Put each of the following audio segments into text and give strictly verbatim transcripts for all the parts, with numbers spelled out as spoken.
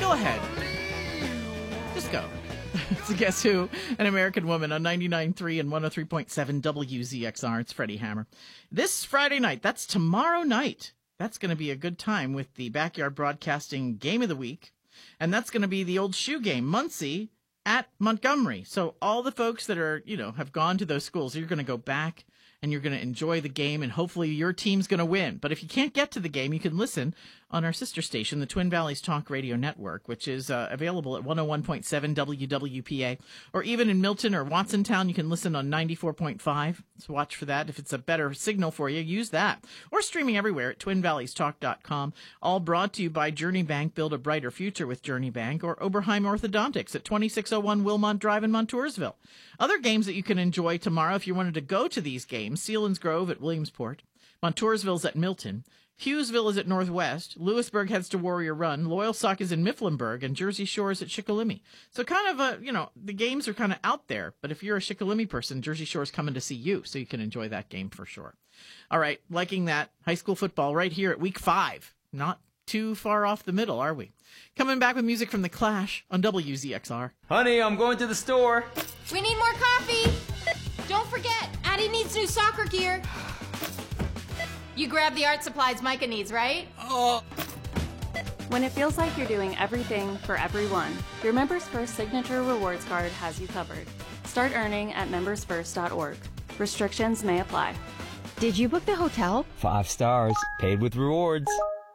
Go ahead. Just go. It's a Guess Who, an American Woman on ninety-nine point three and one oh three point seven W Z X R. It's Freddie Hammer. This Friday night, that's tomorrow night. That's going to be a good time with the Backyard Broadcasting Game of the Week. And that's going to be the old shoe game, Muncie at Montgomery. So all the folks that are, you know, have gone to those schools, you're going to go back and you're going to enjoy the game, and hopefully your team's going to win. But if you can't get to the game, you can listen on our sister station, the Twin Valleys Talk Radio Network, which is uh, available at one oh one point seven W W P A, or even in Milton or Watsontown, you can listen on ninety-four point five. So watch for that. If it's a better signal for you, use that. Or streaming everywhere at twin valleys talk dot com. All brought to you by Journey Bank. Build a brighter future with Journey Bank, or Oberheim Orthodontics at twenty-six oh one Wilmont Drive in Montoursville. Other games that you can enjoy tomorrow if you wanted to go to these games: Sealands Grove at Williamsport, Montoursville's at Milton, Hughesville is at Northwest, Lewisburg heads to Warrior Run, Loyalsock is in Mifflinburg, and Jersey Shore is at Shikellamy. So kind of a, you know, the games are kind of out there, but if you're a Shikellamy person, Jersey Shore's coming to see you, so you can enjoy that game for sure. All right, liking that, high school football right here at week five. Not too far off the middle, are we? Coming back with music from The Clash on W Z X R. Honey, I'm going to the store. We need more coffee. Don't forget, Addie needs new soccer gear. You grab the art supplies Micah needs, right? Oh. When it feels like you're doing everything for everyone, your Members First Signature Rewards Card has you covered. Start earning at members first dot org. Restrictions may apply. Did you book the hotel? Five stars, paid with rewards.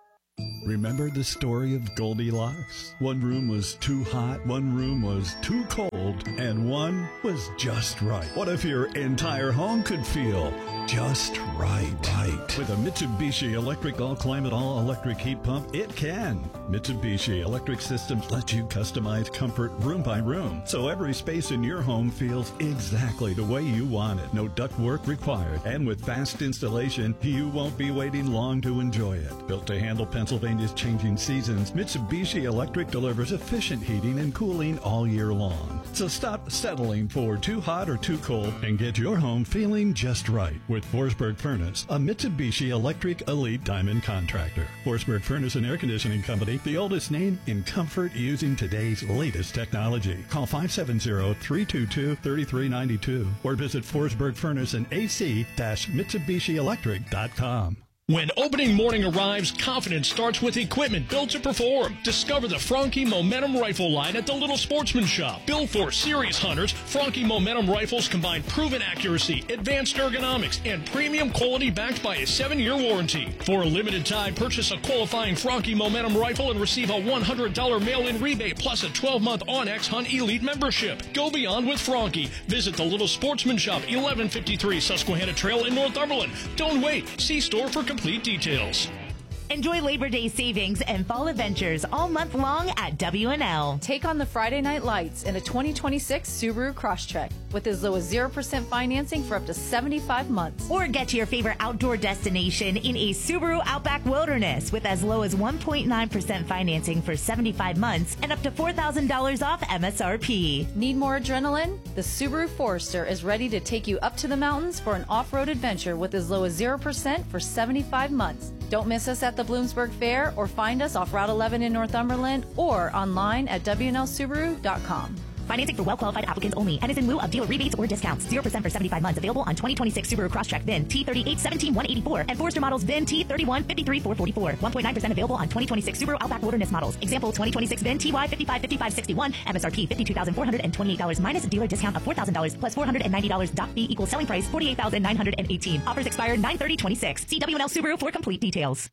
Remember the story of Goldilocks? One room was too hot, one room was too cold, and one was just right. What if your entire home could feel just right? Right. With a Mitsubishi Electric All-Climate All-Electric Heat Pump, it can. Mitsubishi Electric Systems let you customize comfort room by room, so every space in your home feels exactly the way you want it. No ductwork required. And with fast installation, you won't be waiting long to enjoy it. Built to handle Pennsylvania's changing seasons, Mitsubishi Electric delivers efficient heating and cooling all year long. So stop settling for too hot or too cold and get your home feeling just right with Forsberg Furnace, a Mitsubishi Electric Elite Diamond contractor. Forsberg Furnace and Air Conditioning Company, the oldest name in comfort using today's latest technology. Call five seven zero, three two two, three three nine two or visit Forsberg Furnace and A C Mitsubishi Electric dot com. When opening morning arrives, confidence starts with equipment built to perform. Discover the Franke Momentum Rifle line at the Little Sportsman Shop. Built for serious hunters, Franke Momentum Rifles combine proven accuracy, advanced ergonomics, and premium quality backed by a seven-year warranty. For a limited time, purchase a qualifying Franke Momentum Rifle and receive a one hundred dollars mail-in rebate plus a twelve-month Onyx Hunt Elite membership. Go beyond with Franke. Visit the Little Sportsman Shop, eleven fifty-three Susquehanna Trail in Northumberland. Don't wait. See store for complete details. Enjoy Labor Day savings and fall adventures all month long at W and L. Take on the Friday night lights in a twenty twenty-six Subaru Crosstrek with as low as zero percent financing for up to seventy-five months. Or get to your favorite outdoor destination in a Subaru Outback Wilderness with as low as one point nine percent financing for seventy-five months and up to four thousand dollars off M S R P. Need more adrenaline? The Subaru Forester is ready to take you up to the mountains for an off-road adventure with as low as zero percent for seventy-five months. Don't miss us at the Bloomsburg Fair or find us off Route eleven in Northumberland or online at W N L Subaru dot com. Financing for well-qualified applicants only and is in lieu of dealer rebates or discounts. zero percent for seventy-five months. Available on twenty twenty-six Subaru Crosstrek V I N T thirty-eight seventeen one eighty-four and Forester models V I N T thirty-one fifty-three four forty-four. one point nine percent available on twenty twenty-six Subaru Outback Wilderness models. Example twenty twenty-six V I N T Y fifty-five fifty-five sixty-one. M S R P fifty-two thousand four hundred twenty-eight dollars minus a dealer discount of four thousand dollars plus four hundred ninety dollars doc fee equals selling price forty-eight thousand nine hundred eighteen. Offers expire nine thirty twenty-six. See W N L Subaru for complete details.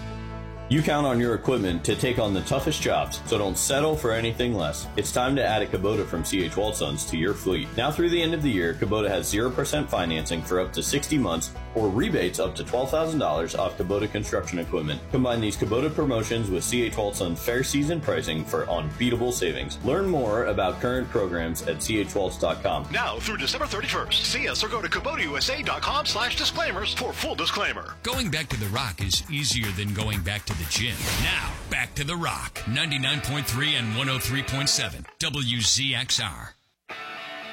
You count on your equipment to take on the toughest jobs, so don't settle for anything less. It's time to add a Kubota from C H Waldsons to your fleet. Now through the end of the year, Kubota has zero percent financing for up to sixty months or rebates up to twelve thousand dollars off Kubota construction equipment. Combine these Kubota promotions with C H Waldsons fair season pricing for unbeatable savings. Learn more about current programs at C H Walds dot com. Now through December thirty-first, see us or go to Kubota U S A dot com slash disclaimers for full disclaimer. Going back to the Rock is easier than going back to the gym. Now, back to the Rock. ninety-nine point three and one oh three point seven W Z X R.